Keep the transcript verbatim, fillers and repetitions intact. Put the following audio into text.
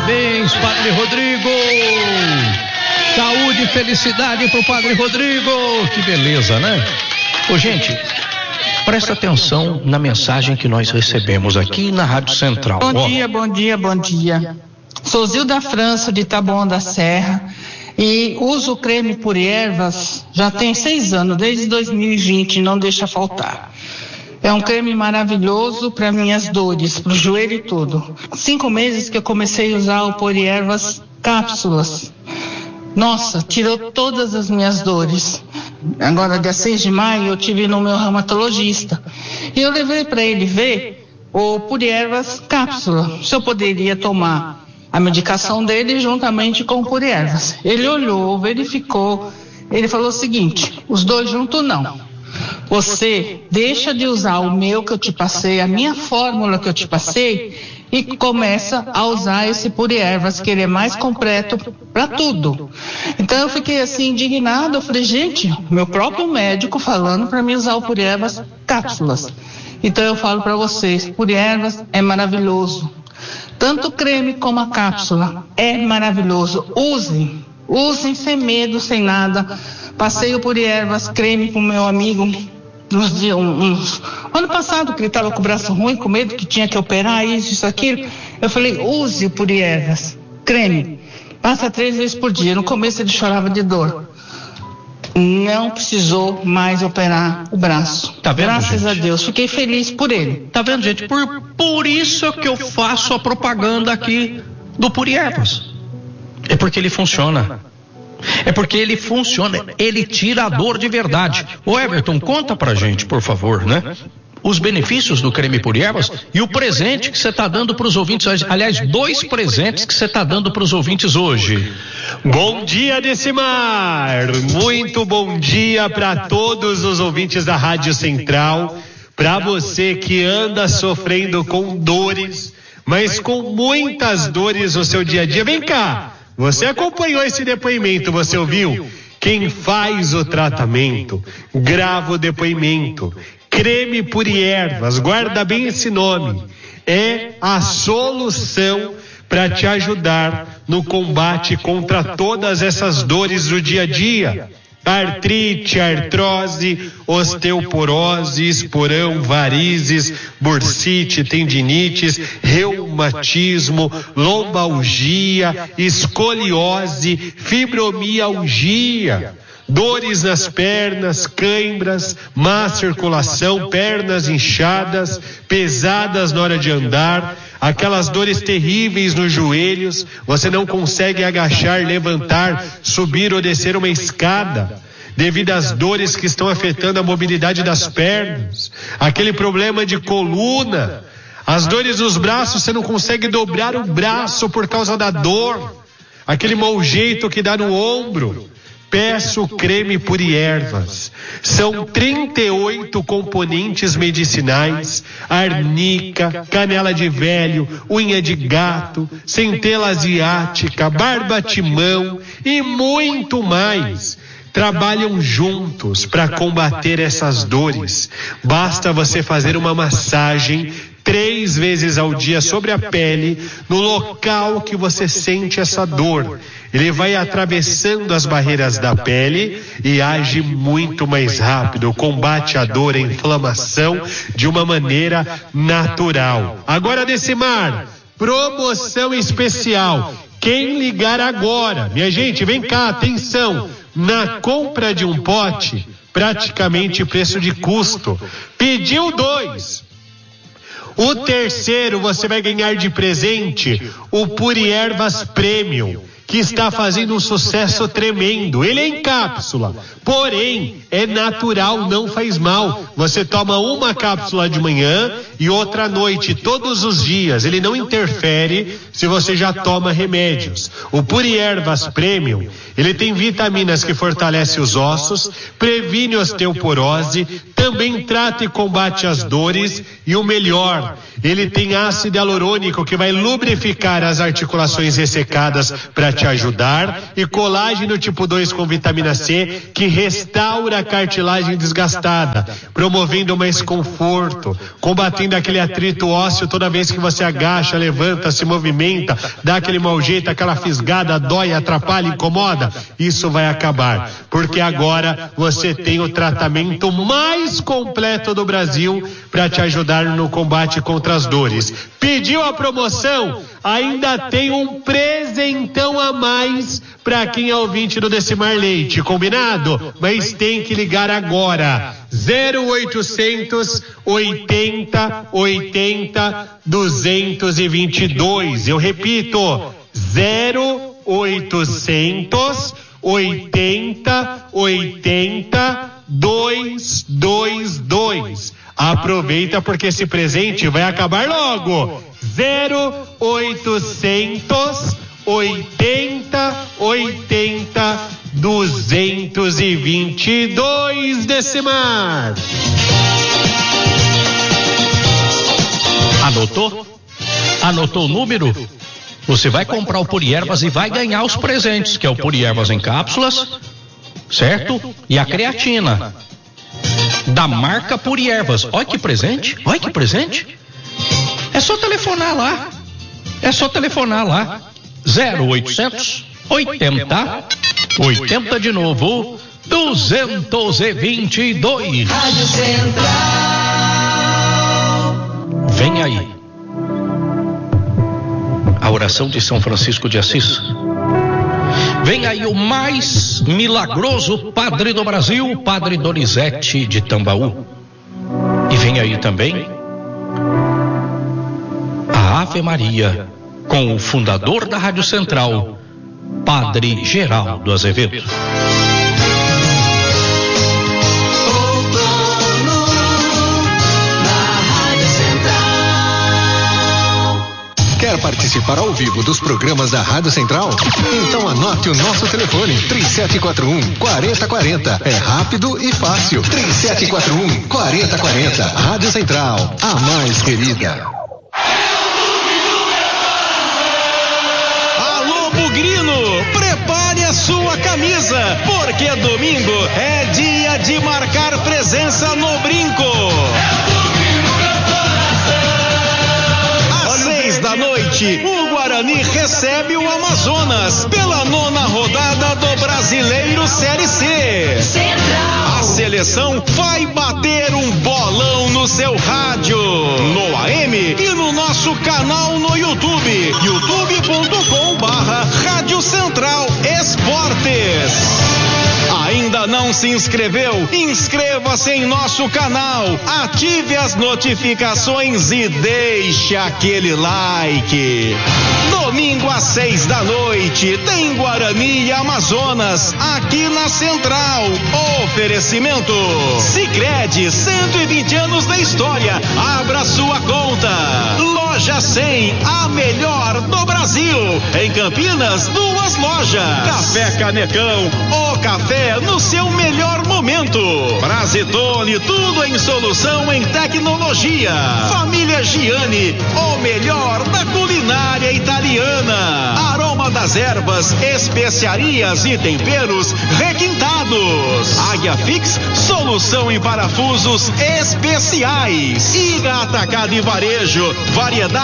Parabéns, Padre Rodrigo. Saúde e felicidade pro Padre Rodrigo. Que beleza, né? Ô, gente, presta atenção na mensagem que nós recebemos aqui na Rádio Central. Bom oh. dia, bom dia, bom dia. Sou Zilda França, de Taboão da Serra, e uso o creme Puriervas já tem seis anos, desde dois mil e vinte, não deixa faltar. É um creme maravilhoso para minhas dores, para o joelho e tudo. Cinco meses que eu comecei a usar o Puriervas cápsulas. Nossa, tirou todas as minhas dores. Agora, dia seis de maio, eu tive no meu reumatologista. E eu levei para ele ver o Puriervas cápsula. Se eu poderia tomar a medicação dele juntamente com o Puriervas. Ele olhou, verificou. Ele falou o seguinte: os dois juntos não. Você deixa de usar o meu que eu te passei, a minha fórmula que eu te passei, e começa a usar esse Puriervas, que ele é mais completo para tudo. Então eu fiquei assim indignada, eu falei, gente, meu próprio médico falando para mim usar o Puriervas cápsulas. Então eu falo para vocês, Puriervas é maravilhoso. Tanto o creme como a cápsula é maravilhoso. Usem, usem sem medo, sem nada. Passei o Puriervas creme pro meu amigo nos dias, uns, ano passado, que ele estava com o braço ruim, com medo que tinha que operar, isso, isso, aquilo. Eu falei, use o Puriervas creme. Passa três vezes por dia. No começo ele chorava de dor. Não precisou mais operar o braço. Tá vendo, Graças gente? a Deus. Fiquei feliz por ele. Tá vendo, gente? Por, por isso é que eu faço a propaganda aqui do Puriervas. É porque ele funciona. É porque ele funciona. Ele tira a dor de verdade. Ô Everton, conta pra gente, por favor, né? Os benefícios do creme Puriervas e o presente que você está dando para os ouvintes. Aliás, dois presentes que você está dando para os ouvintes hoje. Bom dia, Decimar! Muito bom dia para todos os ouvintes da Rádio Central. Para você que anda sofrendo com dores, mas com muitas dores no seu dia a dia. Vem cá, você acompanhou esse depoimento, você ouviu? Quem faz o tratamento, grava o depoimento. Creme Puriervas, guarda bem esse nome, é a solução para te ajudar no combate contra todas essas dores do dia a dia. Artrite, artrose, osteoporose, esporão, varizes, bursite, tendinites, reumatismo, lombalgia, escoliose, fibromialgia. Dores nas pernas, cãibras, má circulação, pernas inchadas, pesadas na hora de andar, aquelas dores terríveis nos joelhos, você não consegue agachar, levantar, subir ou descer uma escada, devido às dores que estão afetando a mobilidade das pernas, aquele problema de coluna, as dores nos braços, você não consegue dobrar o braço por causa da dor, aquele mau jeito que dá no ombro. Peça o creme Puriervas. São trinta e oito componentes medicinais: arnica, canela de velho, unha de gato, centela asiática, barbatimão e muito mais. Trabalham juntos para combater essas dores. Basta você fazer uma massagem três vezes ao dia sobre a pele, no local que você sente essa dor. Ele vai atravessando as barreiras da pele e age muito mais rápido, combate a dor, a inflamação de uma maneira natural. Agora, Decimar, promoção especial. Quem ligar agora, minha gente, vem cá, atenção, na compra de um pote, praticamente preço de custo. Pediu dois. O terceiro você vai ganhar de presente o Puriervas Premium, que está fazendo um sucesso tremendo. Ele é em cápsula, porém é natural, não faz mal. Você toma uma cápsula de manhã e outra à noite, todos os dias. Ele não interfere se você já toma remédios. O Puriervas Premium, ele tem vitaminas que fortalecem os ossos, previne osteoporose, também trata e combate as dores e o melhor, ele tem ácido hialurônico que vai lubrificar as articulações ressecadas para te te ajudar, e colágeno tipo dois com vitamina C, que restaura a cartilagem desgastada, promovendo mais conforto, combatendo aquele atrito ósseo toda vez que você agacha, levanta, se movimenta, dá aquele mau jeito, aquela fisgada, dói, atrapalha, incomoda. Isso vai acabar, porque agora você tem o tratamento mais completo do Brasil para te ajudar no combate contra as dores. Pediu a promoção? Ainda tem um presentão a mais para quem é ouvinte do Decimar Leite, combinado? Mas tem que ligar agora. zero oitocentos oitenta oitenta duzentos e vinte e dois. Eu repito, zero oitocentos oitenta oitenta duzentos e vinte e dois. Aproveita porque esse presente vai acabar logo. zero oitocentos oitenta oitenta duzentos e vinte e dois. Decimar. Anotou? Anotou o número? Você vai comprar o Puriervas e vai ganhar os presentes, que é o Puriervas em cápsulas, certo? E a creatina da marca Puriervas. Olha que presente, olha que presente. É só telefonar lá. É só telefonar lá. zero oitocentos oitenta oitenta de novo duzentos e vinte e dois. Rádio Central. Vem aí a oração de São Francisco de Assis. Vem aí o mais milagroso padre do Brasil, Padre Donizete de Tambaú. E vem aí também a Ave Maria com o fundador da Rádio Central, Padre Geraldo Azevedo. Quer participar ao vivo dos programas da Rádio Central? Então anote o nosso telefone, três sete quatro um, quatro zero quatro zero. É rápido e fácil. três sete quatro um, quatro zero quatro zero. Rádio Central, a mais querida. Alô, Bugrino, prepare a sua camisa, porque domingo é dia de marcar presença no Brinco. Da noite, o Guarani recebe o Amazonas pela nona rodada do Brasileiro Série C. Central. A seleção vai bater um bolão no seu rádio, no A M e no nosso canal no YouTube, youtube ponto com barra Rádio Central Esportes. Ainda não se inscreveu? Inscreva-se em nosso canal, ative as notificações e deixe aquele like. Domingo às seis da noite tem Guarani e Amazonas aqui na Central. Oferecimento Sicredi, cento e vinte anos da história. Abra sua conta. Loja cem, a melhor do Brasil. Em Campinas, duas lojas. Café Canecão, o café no seu melhor momento. Brasitone, tudo em solução em tecnologia. Família Giani, o melhor da culinária italiana. Aroma das ervas, especiarias e temperos requintados. Águia Fix, solução em parafusos especiais. Iga Atacado e Varejo, variedade